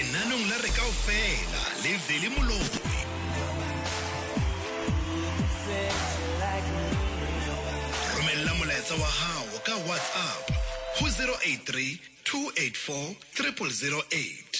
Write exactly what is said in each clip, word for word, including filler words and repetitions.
lenanong la re kaofela le Veli Moloi. Romela molaetsa wa hao ka WhatsApp ho zero eight three two eight four zero zero zero eight.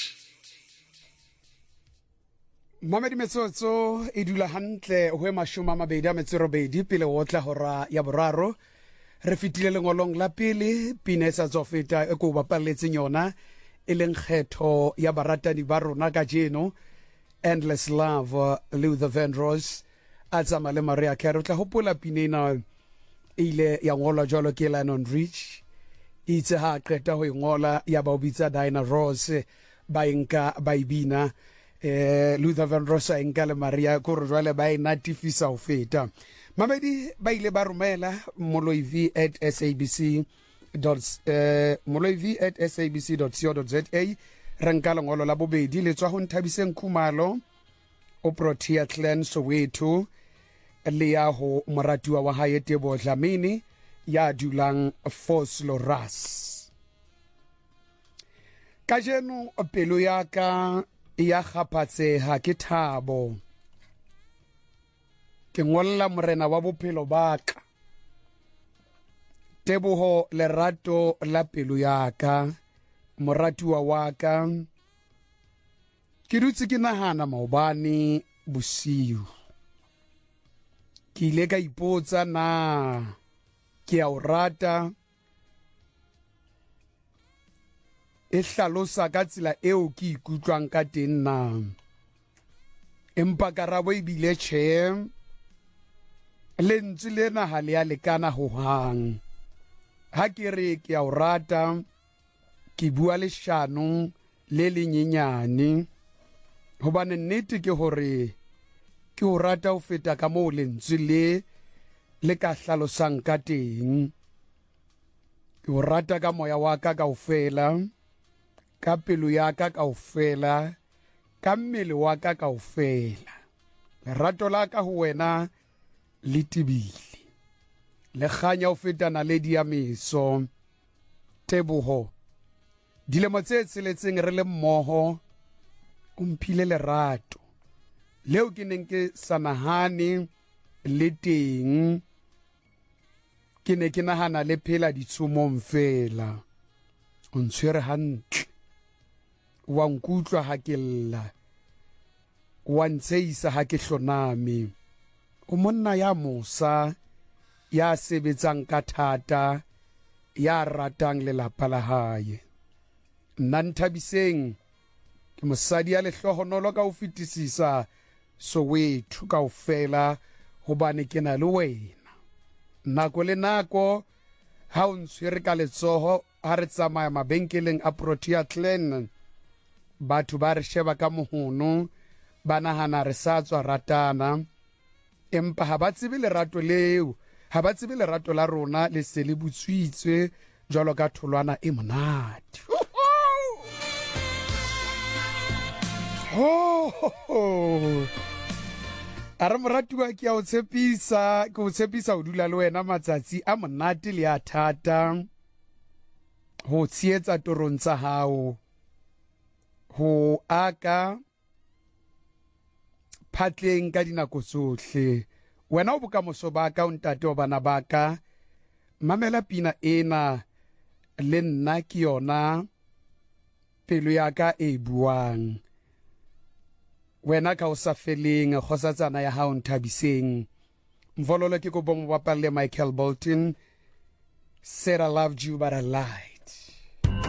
Mamedi metsotso e dula hantle ho e mashome a mabedi a metso e robedi pele o tla hora ya boraro. Re fitile lengolong la pele pina sa tsofeta e ko bapalletseng yona e leng kgetho ya baratani ba rona ka jeno Endless Love, Luther Vandross a tsama le Maria Carey. Tla hopola pina ena ile ya ngola jwalo ke Lionel Rich itse ha qeta ho ngola ya ba bitsa Diana Ross ba inka ba ibina eh Luther Vandross a inka le Maria ko re jwale ba inatifisa ho feta. Mamedi ba ile ba romela moloiv at sabc dot eh moloiv at sabc dot co dot za re nka lengolo la bobedi le tswa ho Nthabiseng Khumalo o Protea Clan Soweto le ya ho moratuwa wa hae Tebo Dlamini ya dulang Vosloorus. Kajeno pelo ya ka ya gapatseha ke Thabo ke ngolla morena wa bophelo ba ka Teboho lerato la pelo ya ka moratuwa wa ka ke dutse ke nahana maobane bosiu ke ile ka ipotsa na ke a o rata e hlalosa ka tsela eo ke ikutlwang ka teng na empa karabo e bile tjhe lentswe lena ha le a lekana ho hang ha ke re ke a o rata ke bua leshano le lenyenyane hobane nnete ke hore ke o rata ho feta ka moo lentswe le le ka hlalosang ka teng ke o rata ka moya wa ka kaofela ka pelo ya ka kaofela ka mmele wa ka kaofela lerato la ka ho wena le tibile le khanya ho fetana le diameso Teboho dilemo tse tseletseng re le mmoho o mphile lerato leo ke neng ke sanahane le teng ke ne ke nahana le phela ditshomong fela o ntshwere hantle wa nkutlwa ha ke lla wa ntseisa ha ke hloname o monna ya mosa ya sebetsang ka thata ya ratang lelapa la hae nna Nthabiseng ke mosadi ya lehlohonolo ka ho fetisisa Soweto kaofela hobane ke na le wena nako le nako ha o ntshwere ka letsoho ha re tsamaya mabenkeleng a Protea Clan batho ba re sheba ka mohono ba nahana re sa tswa ratana empa ha ba tsebe lerato leo ha ba tsebe lerato la rona le se le butswitswe jwalo ka tholwana e monate. Oh, are moratuwa ke a o tshepisa ke o tshepisa o dula le wena matsatsi a monate le a thata ho tsietsa torong tsa hao ho aka phatleng ka dinako tsohle wena o bokamoso ba ka o ntate wa bana ba ka mamela pina ena le nna ke yona pelo ya ka e buang wena ka o sa feleng kgosatsana ya hao Nthabiseng mvololo ke go bomo bapalle Michael Bolton said I loved you but I lied.